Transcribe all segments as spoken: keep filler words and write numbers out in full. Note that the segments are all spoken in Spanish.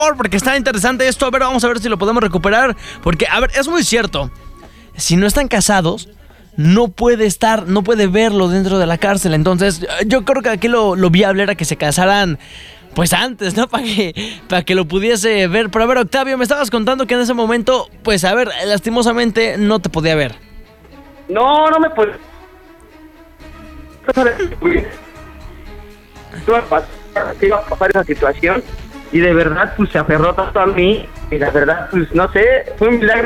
porque está interesante esto. A ver, vamos a ver si lo podemos recuperar. Porque, a ver, es muy cierto. Si no están casados, no puede estar, no puede verlo dentro de la cárcel. Entonces, yo creo que aquí lo, lo viable era que se casaran, pues antes, ¿no? Para que, para que lo pudiese ver. Pero a ver, Octavio, me estabas contando que en ese momento, pues a ver, lastimosamente no te podía ver. No, no me puedo. Iba a pasar esa situación y de verdad pues se aferró tanto a mí y la verdad pues no sé, fue un milagro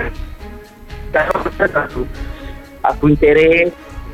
a su, a su interés.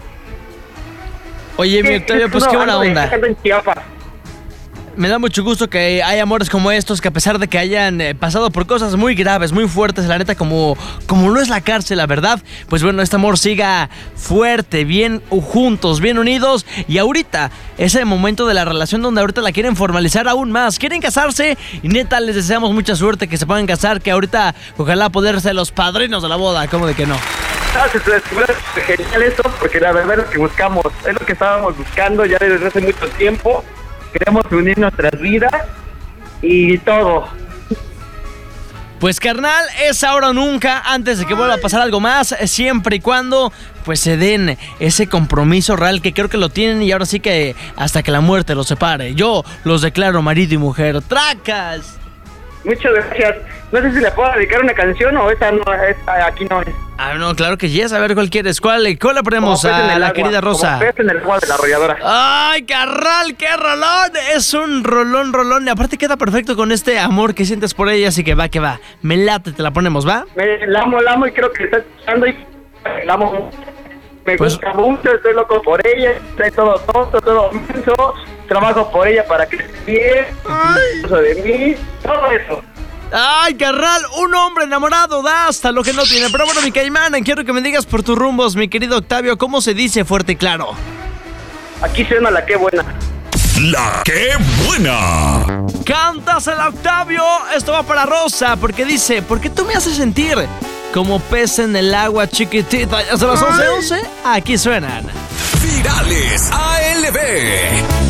Oye, mi Octavio, pues qué buena onda. En Chiapas. Me da mucho gusto que hay amores como estos, que a pesar de que hayan eh, pasado por cosas muy graves, muy fuertes, la neta, como, como lo es la cárcel, la verdad, pues bueno, este amor siga fuerte, bien juntos, bien unidos. Y ahorita, ese momento de la relación donde ahorita la quieren formalizar aún más, quieren casarse y neta, les deseamos mucha suerte, que se puedan casar, que ahorita ojalá poder ser los padrinos de la boda, ¿cómo de que no? Es genial esto, porque la verdad es lo que buscamos, es lo que estábamos buscando ya desde hace mucho tiempo. Queremos unir nuestras vidas y todo. Pues carnal, es ahora o nunca, antes de que vuelva a pasar algo más, siempre y cuando pues se den ese compromiso real que creo que lo tienen y ahora sí que hasta que la muerte los separe. Yo los declaro marido y mujer. ¡Tracas! Muchas gracias. No sé si le puedo dedicar una canción o esa no, esta aquí no es. Ah, no, claro que yes. A ver, ¿cuál quieres? ¿Cuál, cuál le ponemos a la agua, querida Rosa? Como pez en el agua de la arrolladora. ¡Ay, carnal! ¡Qué rolón! Es un rolón, rolón. Y aparte queda perfecto con este amor que sientes por ella. Así que va, que va. Me late, te la ponemos, ¿va? Me la amo, la amo y creo que está escuchando y la amo. Me pues, gusta mucho, estoy loco por ella. Estoy todo tonto, todo menso. Trabajo por ella para que esté bien. Eso de mí, todo eso. Ay, carnal, un hombre enamorado da hasta lo que no tiene. Pero bueno, mi caimán, quiero que me digas por tus rumbos, mi querido Octavio, ¿cómo se dice fuerte y claro? Aquí suena la que buena. La que buena. Cántasela, Octavio. Esto va para Rosa, porque dice, ¿por qué tú me haces sentir como pez en el agua chiquitita? ¿Ya son las once once? Aquí suenan Virales A L B.